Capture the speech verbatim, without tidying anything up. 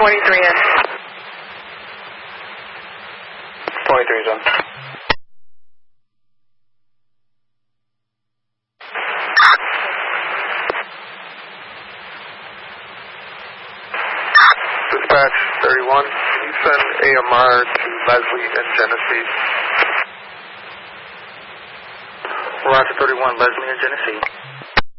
twenty-three in. twenty-three is on. Dispatch thirty-one, can you send A M R to Leslie and Genesee? Roger thirty-one, Leslie and Genesee.